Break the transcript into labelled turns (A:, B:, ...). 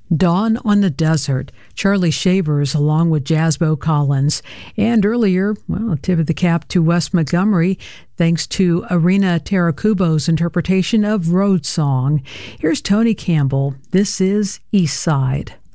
A: Dawn on the Desert, Charlie Shavers along with Jasbo Collins. And earlier, well, a tip of the cap to Wes Montgomery, thanks to Irina Tarakubo's interpretation of Road Song. Here's Tony Campbell. This is East Side.